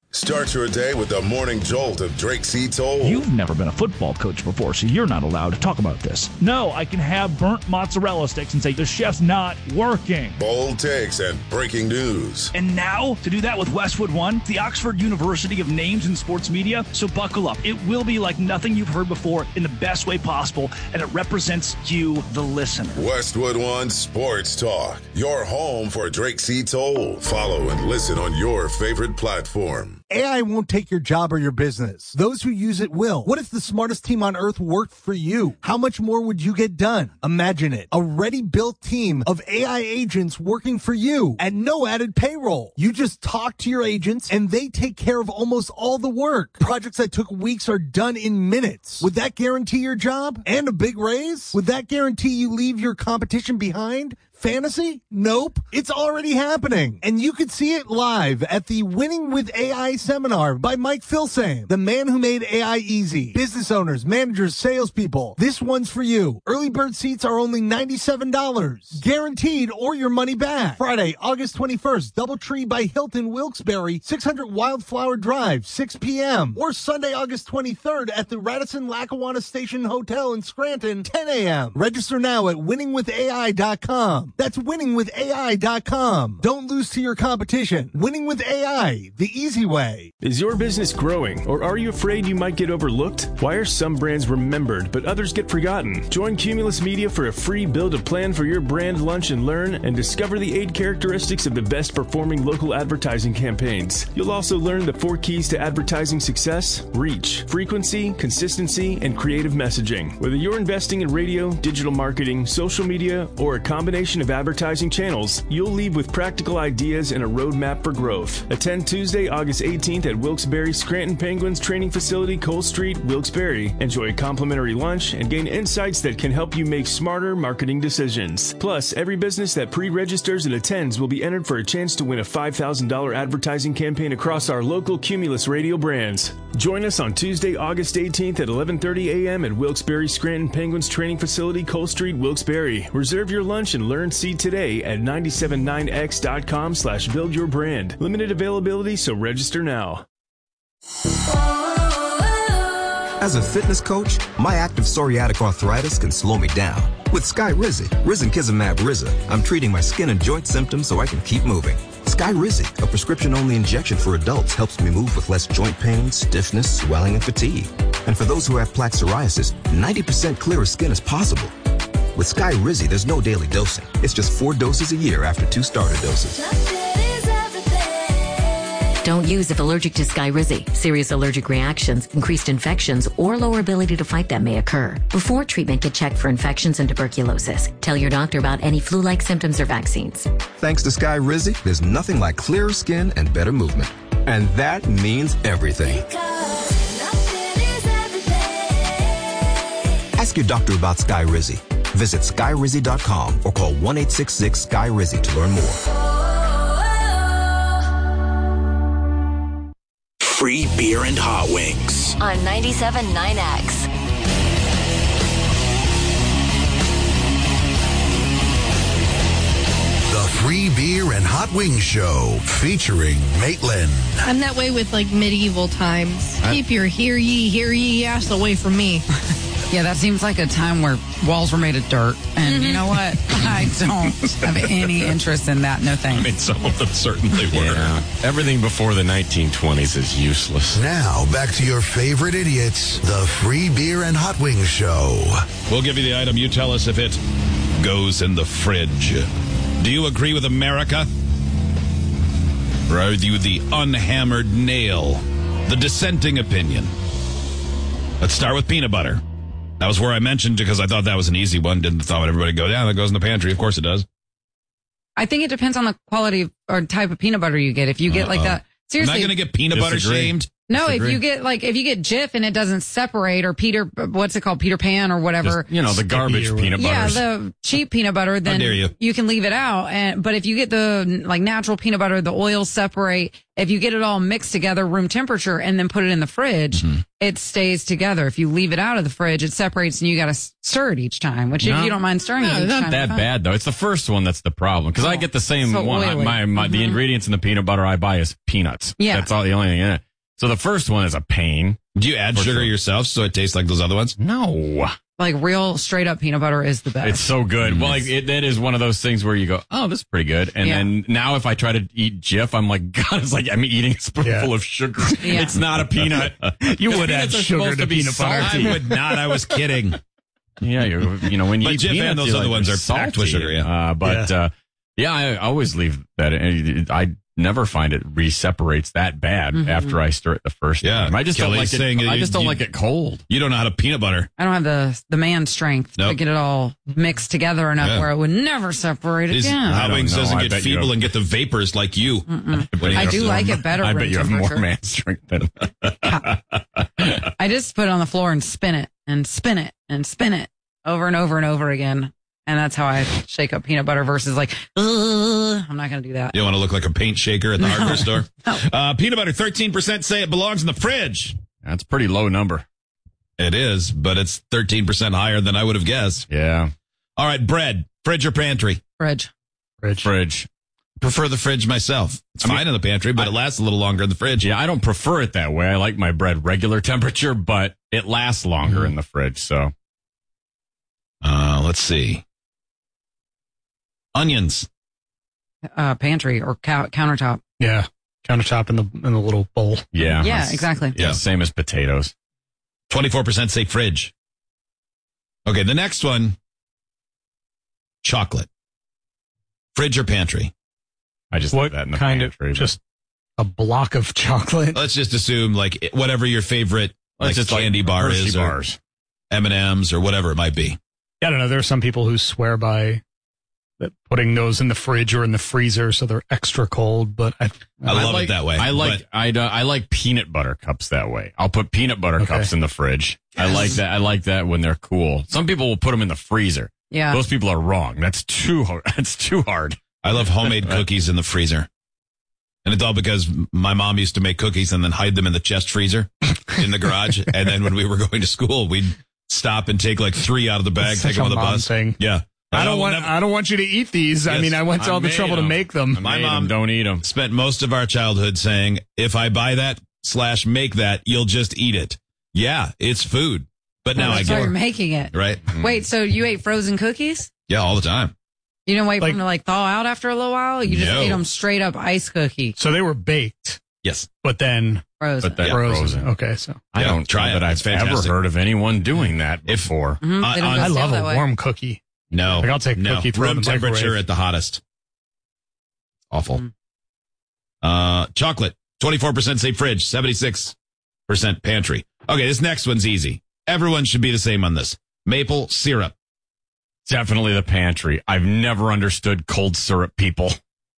Start your day with the morning jolt of Drake C. Toll. You've never been a football coach before, so you're not allowed to talk about this. No, I can have burnt mozzarella sticks and say the chef's not working. Bold takes and breaking news. And now, to do that with Westwood One, the Oxford University of names in sports media, so buckle up. It will be like nothing you've heard before in the best way possible, and it represents you, the listener. Westwood One Sports Talk, your home for Drake C. Toll. Follow and listen on your favorite platform. A I won't take your job or your business. Those who use it will. What if the smartest team on earth worked for you? How much more would you get done? Imagine it. A ready-built team of A I agents working for you at no added payroll. You just talk to your agents and they take care of almost all the work. Projects that took weeks are done in minutes. Would that guarantee your job and a big raise? Would that guarantee you leave your competition behind? Fantasy? Nope. It's already happening. And you could see it live at the Winning with A I seminar by Mike Filsame, the man who made A I easy. Business owners, managers, salespeople. This one's for you. Early bird seats are only ninety-seven dollars. Guaranteed or your money back. Friday, August twenty-first, Doubletree by Hilton Wilkes-Barre, six hundred Wildflower Drive, six p.m. Or Sunday, August twenty-third at the Radisson Lackawanna Station Hotel in Scranton, ten a.m. Register now at winning with A I dot com. That's winning with A I dot com. Don't lose to your competition. Winning with A I, the easy way. Is your business growing, or are you afraid you might get overlooked? Why are some brands remembered, but others get forgotten? Join Cumulus Media for a free build a plan for your brand lunch and learn, and discover the eight characteristics of the best performing local advertising campaigns. You'll also learn the four keys to advertising success: reach, frequency, consistency, and creative messaging. Whether you're investing in radio, digital marketing, social media, or a combination of advertising channels, you'll leave with practical ideas and a roadmap for growth. Attend Tuesday, August eighteenth at Wilkes-Barre Scranton Penguins Training Facility, Cole Street, Wilkes-Barre. Enjoy a complimentary lunch and gain insights that can help you make smarter marketing decisions. Plus, every business that pre-registers and attends will be entered for a chance to win a five thousand dollars advertising campaign across our local Cumulus radio brands. Join us on Tuesday, August eighteenth at eleven thirty a.m. at Wilkes-Barre Scranton Penguins Training Facility, Cole Street, Wilkes-Barre. Reserve your lunch and learn seed today at nine seven nine x dot com slash build your brand. Limited availability, so register now. As a fitness coach, my active psoriatic arthritis can slow me down. With Skyrizi, Risankizumab Riza, I'm treating my skin and joint symptoms so I can keep moving. Skyrizi, a prescription-only injection for adults, helps me move with less joint pain, stiffness, swelling, and fatigue. And for those who have plaque psoriasis, ninety percent clearer skin is possible. With Skyrizi, there's no daily dosing. It's just four doses a year after two starter doses. Don't use if allergic to Skyrizi. Serious allergic reactions, increased infections, or lower ability to fight them may occur. Before treatment, get checked for infections and tuberculosis. Tell your doctor about any flu-like symptoms or vaccines. Thanks to Skyrizi, there's nothing like clearer skin and better movement. And that means everything. Ask your doctor about Skyrizi. Visit Skyrizi dot com or call one eight six six Sky Rizzi to learn more. Free beer and hot wings on ninety-seven point nine X. The Free Beer and Hot Wings Show featuring Maitland. I'm that way with like medieval times. I- Keep your hear ye, hear ye ass away from me. Yeah, that seems like a time where walls were made of dirt. And Mm-hmm. you know what? I don't have any interest in that. No thanks. I mean, some of them certainly were. Yeah. Everything before the nineteen twenties is useless. Now, back to your favorite idiots, the Free Beer and Hot Wings Show. We'll give you the item. You tell us if it goes in the fridge. Do you agree with America? Or are you the unhammered nail? The dissenting opinion? Let's start with peanut butter. That was where I mentioned because I thought that was an easy one. Didn't thought everybody go down. That goes in the pantry. Of course it does. I think it depends on the quality or type of peanut butter you get. If you get like Uh-oh. that, seriously. Am I going to get peanut butter Disagree. shamed? No, Disagree. if you get like if you get Jif and it doesn't separate, or Peter, what's it called, Peter Pan or whatever, Just, you know, the garbage peanut yeah, butters. the cheap peanut butter, then dare you. you can leave it out. And but if you get the like natural peanut butter, the oils separate. If you get it all mixed together, room temperature, and then put it in the fridge, Mm-hmm. it stays together. If you leave it out of the fridge, it separates, and you got to stir it each time. Which if No. you don't mind stirring No, it, each not time, that fine. bad though. It's the first one that's the problem because I get the same So one. I- oily. My, my the Mhm. ingredients in the peanut butter I buy is peanuts. Yeah. That's all the only thing in it. So the first one is a pain. Do you add For sugar sure. yourself so it tastes like those other ones? No. Like real straight up peanut butter is the best. It's so good. Well, like it, that is one of those things where you go, oh, this is pretty good. And Yeah. then now if I try to eat Jif, I'm like, God, it's like I'm eating a spoonful Yeah. of sugar. Yeah. It's not a peanut. You 'Cause would add peanuts are sugar supposed to be peanut butter. salty. I would not. I was kidding. Yeah, you you know when you But eat Jif and peanuts, those you're other like, ones they're are packed with salty. sugar, yeah. Uh, but Yeah. uh, yeah, I always leave that. I never find it re-separates that bad Mhm. after I stir it the first Yeah, time. I just Kelly's don't like saying it. I you- just don't you- like it cold. You don't know how to peanut butter. I don't have the the man strength to Nope. get it all mixed together enough Yeah. where it would never separate His again. I don't Howings know. doesn't I get bet you feeble have- and get the vapors like you. Mm-mm. When he I has do to- like it better. I room bet you have more temperature. man strength than. I just put it on the floor and spin it and spin it and spin it over and over and over again. And that's how I shake up peanut butter versus like, Ugh, I'm not going to do that. You don't want to look like a paint shaker at the No. hardware store? Uh, peanut butter, thirteen percent say it belongs in the fridge. That's a pretty low number. It is, but it's thirteen percent higher than I would have guessed. Yeah. All right, bread, fridge or pantry? Fridge. Fridge. Fridge. Prefer the fridge myself. It's I mean, fine in the pantry, but I- it lasts a little longer in the fridge. Yeah, I don't prefer it that way. I like my bread regular temperature, but it lasts longer in the fridge. So Uh, let's see. Onions. Uh, pantry or cou- countertop. Yeah. Countertop in the in the little bowl. yeah, Yeah, that's- exactly. Yeah, same as potatoes. twenty-four percent say fridge. Okay, the next one. Chocolate. Fridge or pantry? I just What leave that in the kind pantry, of but- just a block of chocolate? Let's just assume like whatever your favorite like Let's just like candy bar Hershey is bars. or M and M's or whatever it might be. I don't know. There are some people who swear by that putting those in the fridge or in the freezer so they're extra cold. But I, I love like, it that way. I like but- I uh, I like peanut butter cups that way. I'll put peanut butter Okay. cups in the fridge. I like that. I like that when they're cool. Some people will put them in the freezer. Yeah. Those people are wrong. That's too hard. That's too hard. I love homemade cookies in the freezer. And it's all because my mom used to make cookies and then hide them in the chest freezer in the garage. And then when we were going to school, we'd stop and take like three out of the bag, It's take such them on a the mom bus. thing. Yeah. I don't will want. never- I don't want you to eat these. I Yes, mean, I went to I all the made trouble to them. make them. I My made 'em, mom- don't eat them. spent most of our childhood saying, if I buy that slash make that, you'll just eat it. Yeah, it's food. But now I That's get why it. you're making it. Right? Wait, so you ate frozen cookies? Yeah, all the time. You didn't wait Like- for them to like thaw out after a little while? You just No. ate them straight up ice cookie. So they were baked, Yes. but then Frozen. But then frozen. frozen. Okay, so I Yeah, don't try know it. that It's I've ever fantastic. heard of anyone doing that If- before. Mhm, Uh, they don't on- go I stale love that a way. warm cookie. No. Like, I'll take no. cookie, throw it in Room the temperature microwave. at the hottest. Awful. Mm. Uh, chocolate. twenty-four percent say fridge, seventy-six percent pantry. Okay, this next one's easy. Everyone should be the same on this. Maple syrup. Definitely the pantry. I've never understood cold syrup people.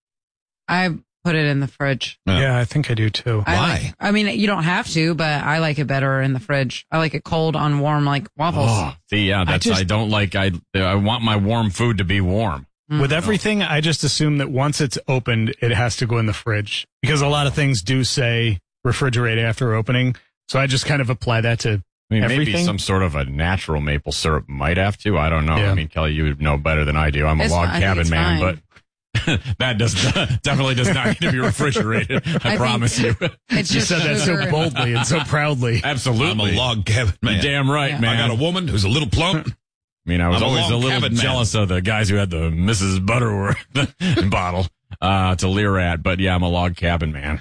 I put it in the fridge. Yeah. Yeah, I think I do too. I Why? like- I mean, you don't have to, but I like it better in the fridge. I like it cold on warm, like waffles. Oh, see, yeah, that's I, just- don't like. I I want my warm food to be warm. With everything, I just assume that once it's opened, it has to go in the fridge because a lot of things do say refrigerate after opening. So I just kind of apply that to I mean, everything. maybe some sort of a natural maple syrup might have to. I don't know. Yeah. I mean, Kelly, you would know better than I do. I'm a It's log fine. I think cabin it's man, fine. but that does definitely does not need to be refrigerated. I, think promise you. It's you just said that so sugar. boldly and so proudly. Absolutely. I'm a log cabin man. You're damn right, Yeah. man. I got a woman who's a little plump. I mean, I was I'm a always a log little cabin man. jealous of the guys who had the Missus Butterworth bottle uh, to leer at, but yeah, I'm a log cabin man.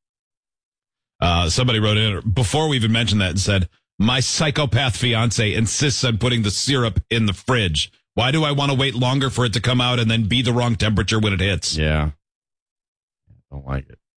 Uh, somebody wrote in before we even mentioned that and said, my psychopath fiance insists on putting the syrup in the fridge. Why do I want to wait longer for it to come out and then be the wrong temperature when it hits? Yeah. Don't like it.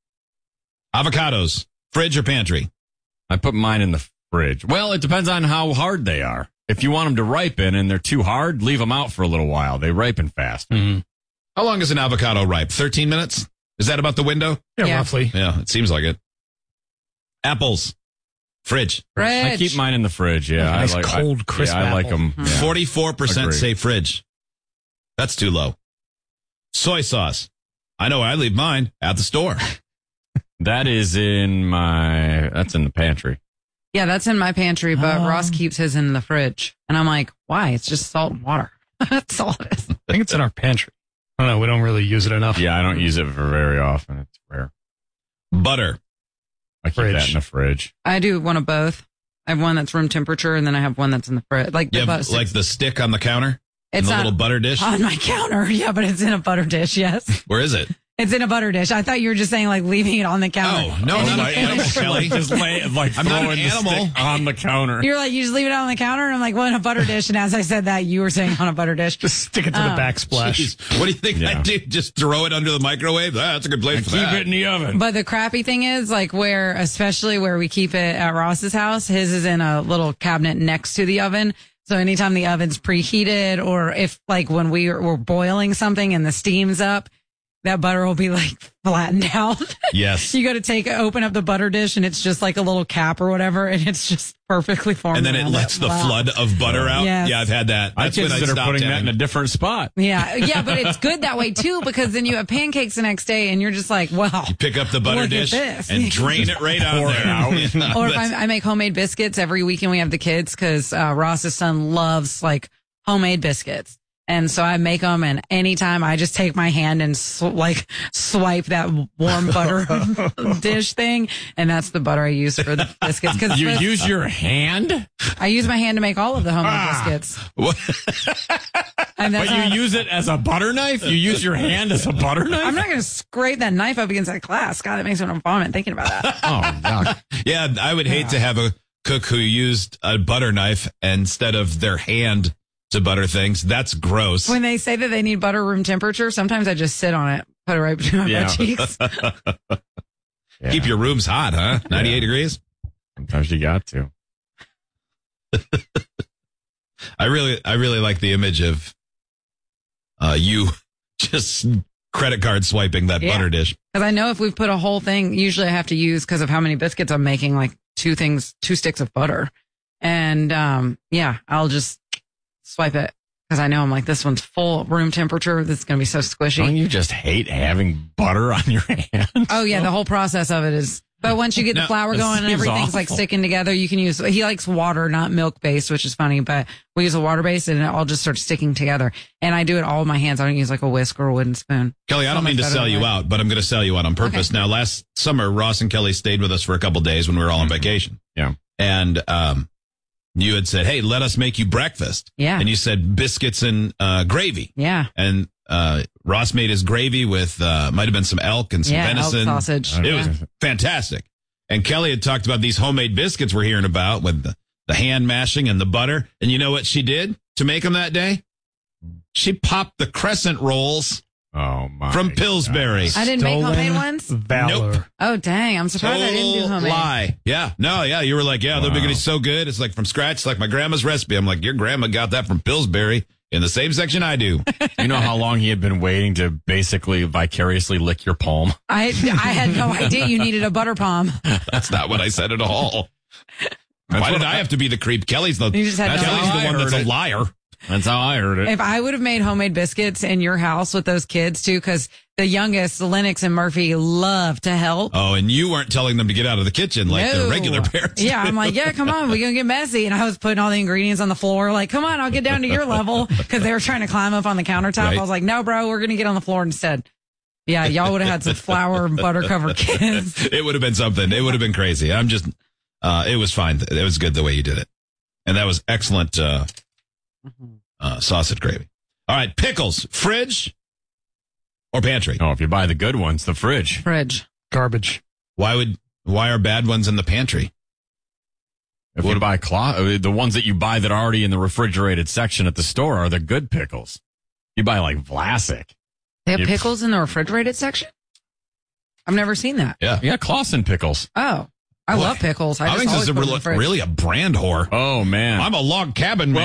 Avocados, fridge or pantry? I put mine in the fridge. Well, it depends on how hard they are. If you want them to ripen and they're too hard, leave them out for a little while. They ripen fast. Mm-hmm. How long is an avocado ripe? thirteen minutes? Is that about the window? Yeah, Yeah. roughly. Yeah, it seems like it. Apples. Fridge. Fridge. I keep mine in the fridge. Yeah, Nice I like cold, I, crisp yeah, I like apple. them. Yeah. Forty-four percent Agreed. say fridge. That's too low. Soy sauce. I know I leave mine at the store. That is in my. That's in the pantry. Yeah, that's in my pantry, but Oh. Ross keeps his in the fridge. And I'm like, why? It's just salt and water. That's all it is. I think it's in our pantry. I don't know. We don't really use it enough. Yeah, I don't use it for very often. It's rare. Butter. I keep Fridge. that in the fridge. I do one of both. I have one that's room temperature, and then I have one that's in the fridge. Like the You have butter- like the stick on the counter? In It's the not little butter dish? on my counter. Yeah, but it's in a butter dish. Yes, Where is it? it's in a butter dish. I thought you were just saying like leaving it on the counter. Oh, no, And not you an finish animal, it. Kelly. Just lay it like I'm not throwing an the animal. stick on the counter. You're like, you just leave it on the counter, and I'm like, well, in a butter dish. And as I said that, you were saying on a butter dish. Just stick it to Oh. the backsplash. Jeez. What do you think Yeah. I do? Just throw it under the microwave? Ah, that's a good place And for keep that. it in the oven. But the crappy thing is, like, where, especially where we keep it at Ross's house, his is in a little cabinet next to the oven. So anytime the oven's preheated, or if, like, when we were boiling something and the steam's up, that butter will be like flattened out. Yes. You go to take, open up the butter dish and it's just like a little cap or whatever, and it's just perfectly formed. And then it around lets the Wow. flood of butter out. Yes. Yeah, I've had that. I That's when I consider stopped putting that having in a different spot. Yeah, yeah, but it's good that way too, because then you have pancakes the next day and you're just like, well, Pick up the butter look at dish this. and drain it right out Pour there. it out. Or if I, I make homemade biscuits every weekend, we have the kids because uh, Ross's son loves like homemade biscuits. And so I make them, and anytime I just take my hand and sw- like swipe that warm butter dish thing, and that's the butter I use for the biscuits. Cause You for- use your hand, I use my hand to make all of the homemade Ah. biscuits. What? And but that's how- you use it as a butter knife. You use your hand as a butter knife. I'm not going to scrape that knife up against that glass. God, that makes me want to vomit thinking about that. Oh, yuck. Yeah, I would hate to have a cook who used a butter knife instead of their hand to butter things. That's gross. When they say that they need butter room temperature, sometimes I just sit on it, put it right between my Yeah. butt cheeks. Yeah. Keep your rooms hot, huh? ninety-eight Yeah. degrees? Sometimes you got to. I really, I really like the image of uh, you just credit card swiping that Yeah. butter dish. Because I know if we've put a whole thing, usually I have to use, because of how many biscuits I'm making, like two things, two sticks of butter. And um, yeah, I'll just swipe it because I know I'm like, this one's full room temperature. This is going to be so squishy. Don't you just hate having butter on your hand? Oh, yeah, the whole process of it is. But once you get the No, flour it going and seems everything's like awful. sticking together, you can use, he likes water, not milk based, which is funny, but we use a water based and it all just starts sticking together. And I do it all with my hands. I don't use like a whisk or a wooden spoon. Kelly, I So don't much mean to better sell that you way. out, but I'm going to sell you out on purpose. Okay. Now, last summer, Ross and Kelly stayed with us for a couple days when we were all on vacation. Yeah. And um, you had said, hey, let us make you breakfast. Yeah. And you said biscuits and uh, gravy. Yeah. And uh, Ross made his gravy with, uh, might have been some elk and some Yeah, elk venison. sausage. It was Yeah. fantastic. And Kelly had talked about these homemade biscuits we're hearing about with the, the hand mashing and the butter. And you know what she did to make them that day? She popped the crescent rolls Oh, my. from Pillsbury. I didn't make homemade ones? Valor. Nope. Oh, dang. I'm surprised I didn't do Total homemade. lie. Yeah. No, yeah. You were like, yeah, they're Wow. going to be so good. It's like from scratch. It's like my grandma's recipe. I'm like, your grandma got that from Pillsbury in the same section I do. You know how long he had been waiting to basically vicariously lick your palm? I I had no idea you needed a butter palm. That's not what I said at all. Why what did I- I have to be the creep? Kelly's the, You just had that's no Kelly's idea. the one I that's heard a it. liar. That's how I heard it. If I would have made homemade biscuits in your house with those kids too, because the youngest, Lennox and Murphy, love to help. Oh, and you weren't telling them to get out of the kitchen like No. the regular parents. Yeah, do. I'm like, yeah, come on, we're going to get messy. And I was putting all the ingredients on the floor, like, come on, I'll get down to your level. Because they were trying to climb up on the countertop. Right. I was like, no, bro, we're going to get on the floor instead. Yeah, y'all would have had some flour and butter covered kids. It would have been something. It would have been crazy. I'm just, uh, it was fine. It was good the way you did it. And that was excellent, uh, uh, sausage gravy. All right. Pickles, fridge or pantry? Oh, if you buy the good ones, the fridge. Fridge. Garbage. Why would, why are bad ones in the pantry? If you buy clo- the ones that you buy that are already in the refrigerated section at the store are the good pickles. You buy like Vlasic. They have You- pickles in the refrigerated section? I've never seen that. Yeah. Yeah, Clausen pickles. Oh, I Boy, love pickles. I just Alex always is a put them in real, the fridge. really a brand whore. Oh, man. I'm a log cabin man.